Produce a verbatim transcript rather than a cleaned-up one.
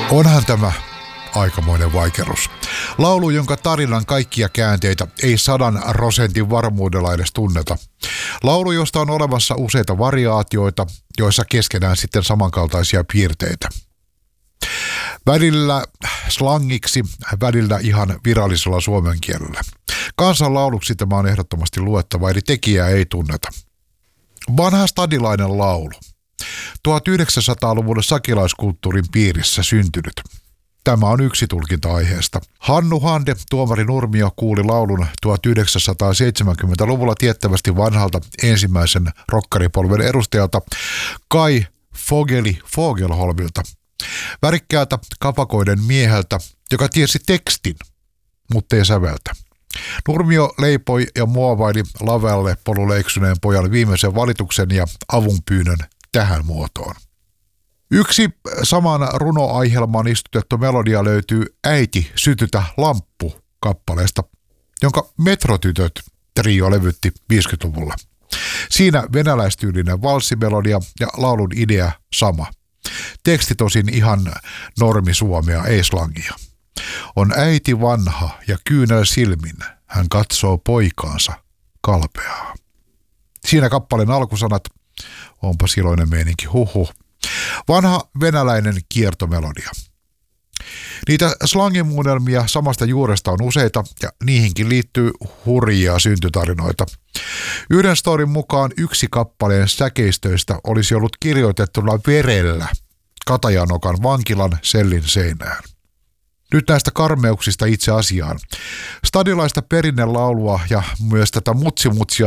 Onhan tämä aikamoinen vaikerus. Laulu, jonka tarinan kaikkia käänteitä ei sadan prosentin varmuudella edes tunneta. Laulu, josta on olemassa useita variaatioita, joissa keskenään sitten samankaltaisia piirteitä. Välillä slangiksi, välillä ihan virallisella suomen kielellä. Kansanlauluksi tämä on ehdottomasti luettava, eli tekijää ei tunneta. Vanha stadilainen laulu. tuhatyhdeksänsataaluvun sakilaiskulttuurin piirissä syntynyt. Tämä on yksi tulkinta aiheesta. Hannu Hande, tuomari Nurmio, kuuli laulun tuhatyhdeksänsataaseitsemänkymmentäluvulla tiettävästi vanhalta ensimmäisen rokkaripolven edustajalta Kai Fogeli Fogelholmilta. Värikkäältä kapakoiden mieheltä, joka tiesi tekstin, mutta ei säveltä. Nurmio leipoi ja muovaili lavalle poluleiksuneen pojan viimeisen valituksen ja avunpyynnön tähän muotoon. Yksi saman runoaihelmaan istutettu melodia löytyy Äiti, sytytä lamppu -kappaleesta, jonka Metrotytöt trio levytti viisikymmentäluvulla. Siinä venäläistyylinen valssimelodia ja laulun idea sama. Teksti tosin ihan normisuomea, ei slangia. On äiti vanha ja kyynel silmin, hän katsoo poikaansa kalpeaa. Siinä kappaleen alkusanat, onpa siloinen meininki, huhhuh. Vanha venäläinen kiertomelodia. Niitä slangimuunnelmia samasta juuresta on useita ja niihinkin liittyy hurjia syntytarinoita. Yhden storin mukaan yksi kappaleen säkeistöistä olisi ollut kirjoitettuna verellä Katajanokan vankilan sellin seinään. Nyt näistä karmeuksista itse asiaan. Stadilaista perinnelaulua ja myös tätä mutsimutsia